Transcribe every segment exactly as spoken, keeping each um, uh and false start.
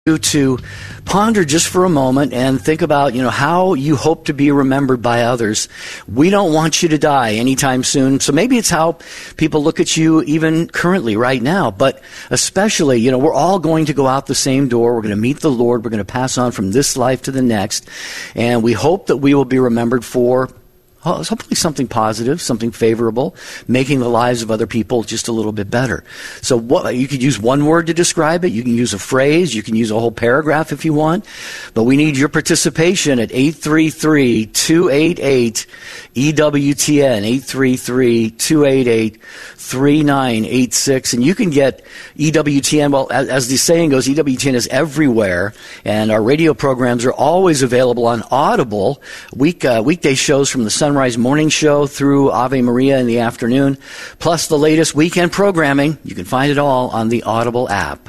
you to ponder just for a moment and think about, you know, how you hope to be remembered by others. We don't want you to die anytime soon. So maybe it's how people look at you even currently right now. But especially, you know, we're all going to go out the same door. We're going to meet the Lord. We're going to pass on from this life to the next. And we hope that we will be remembered for hopefully something positive, something favorable, making the lives of other people just a little bit better. So what, you could use one word to describe it. You can use a phrase. You can use a whole paragraph if you want. But we need your participation at eight three three, two eight eight, E W T N, eight three three, two eight eight, three nine eight six. And you can get E W T N, well, as, as the saying goes, E W T N is everywhere. And our radio programs are always available on Audible, week uh, weekday shows from the Sun Sunrise Morning Show through Ave Maria in the afternoon, plus the latest weekend programming. You can find it all on the Audible app.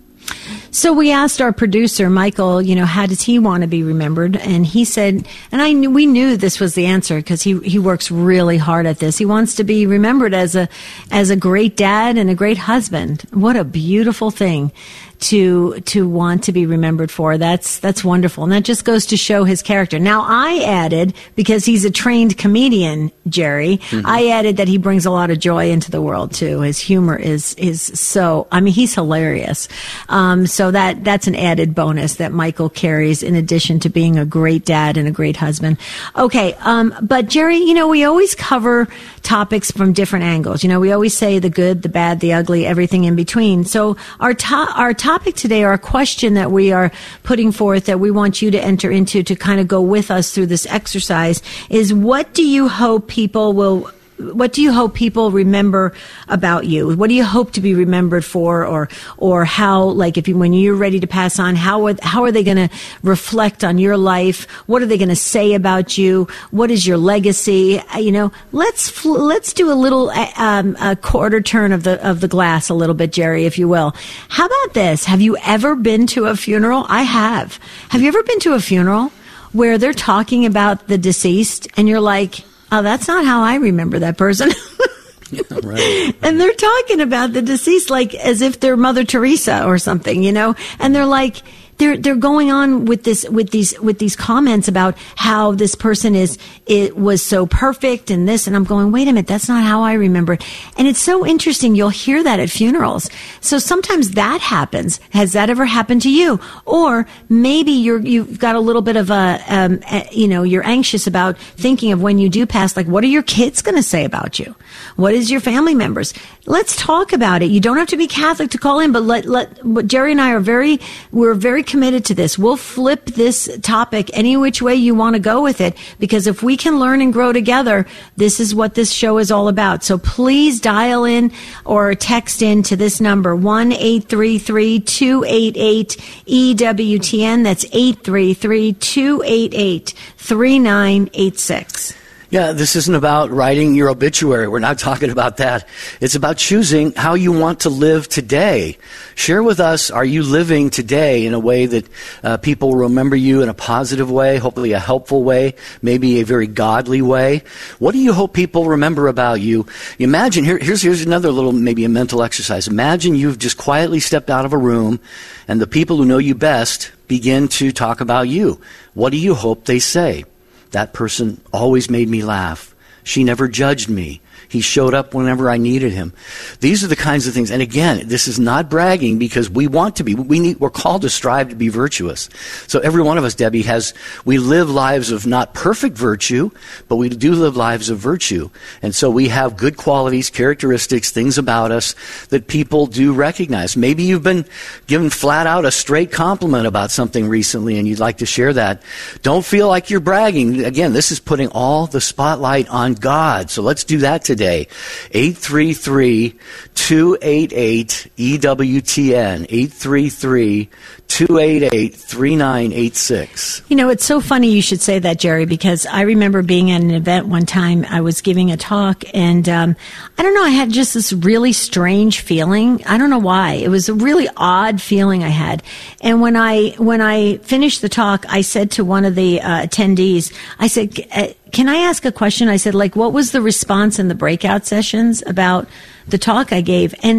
So we asked our producer, Michael, you know, how does he want to be remembered? And he said, and I knew, we knew this was the answer because he, he works really hard at this. He wants to be remembered as a, as a great dad and a great husband. What a beautiful thing to, to want to be remembered for. That's, that's wonderful. And that just goes to show his character. Now I added, because he's a trained comedian, Jerry, mm-hmm. I added that he brings a lot of joy into the world too. His humor is, is so, I mean, he's hilarious. Um, so that, that's an added bonus that Michael carries in addition to being a great dad and a great husband. Okay. Um, but Jerry, you know, we always cover topics from different angles. You know, we always say the good, the bad, the ugly, everything in between. So our to- our topic today, or a question that we are putting forth that we want you to enter into to kind of go with us through this exercise is, what do you hope people will What do you hope people remember about you? What do you hope to be remembered for, or or how, like, if you, when you're ready to pass on, how are, how are they going to reflect on your life? What are they going to say about you? What is your legacy? You know, let's let's do a little um, a quarter turn of the of the glass a little bit, Jerry, if you will. How about this? Have you ever been to a funeral? I have. Have you ever been to a funeral where they're talking about the deceased and you're like, oh, that's not how I remember that person. Yeah, right, right. And they're talking about the deceased like as if they're Mother Teresa or something, you know, and they're like, they're, they're going on with this, with these, with these comments about how this person is, it was so perfect and this, and I'm going, wait a minute, that's not how I remember it. And it's so interesting. You'll hear that at funerals. So sometimes that happens. Has that ever happened to you? Or maybe you're, you've got a little bit of a, um, a you know, you're anxious about thinking of when you do pass, like, what are your kids going to say about you? What is your family members? Let's talk about it. You don't have to be Catholic to call in, but let, let, but Jerry and I are very, we're very committed to this. We'll flip this topic any which way you want to go with it, because if we can learn and grow together, this is what this show is all about. So please dial in or text in to this number, one eight three three, two eight eight, E W T N. That's eight three three, two eight eight, three nine eight six. Yeah, this isn't about writing your obituary. We're not talking about that. It's about choosing how you want to live today. Share with us, are you living today in a way that uh, people remember you in a positive way, hopefully a helpful way, maybe a very godly way? What do you hope people remember about you? Imagine, here, here's, here's another little, maybe a mental exercise. Imagine you've just quietly stepped out of a room and the people who know you best begin to talk about you. What do you hope they say? That person always made me laugh. She never judged me. He showed up whenever I needed him. These are the kinds of things. And again, this is not bragging, because we want to be. We need, we're called to strive to be virtuous. So every one of us, Debbie, has, we live lives of not perfect virtue, but we do live lives of virtue. And so we have good qualities, characteristics, things about us that people do recognize. Maybe you've been given flat out a straight compliment about something recently and you'd like to share that. Don't feel like you're bragging. Again, this is putting all the spotlight on God. So let's do that today. eight three three, two eight eight, E W T N, eight three three, two eight eight, three nine eight six. You know, it's so funny you should say that, Jerry, because I remember being at an event one time. I was giving a talk, and um, I don't know, I had just this really strange feeling. I don't know why. It was a really odd feeling I had. And when I when I finished the talk, I said to one of the uh, attendees, I said, can I ask a question? I said, like, what was the response in the breakout sessions about the talk I gave? And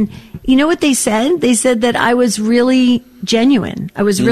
You know what they said? They said that I was really genuine. I was really